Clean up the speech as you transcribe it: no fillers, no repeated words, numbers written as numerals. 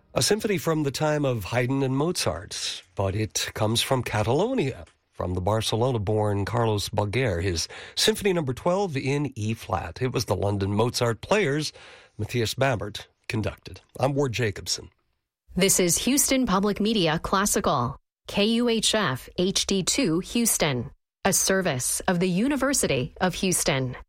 A symphony from the time of Haydn and Mozart, but it comes from Catalonia, from the Barcelona-born Carlos Boger, his Symphony No. 12 in E-flat. It was the London Mozart Players, Matthias Bamert, conducted. I'm Ward Jacobson. This is Houston Public Media Classical, KUHF HD2 Houston, a service of the University of Houston.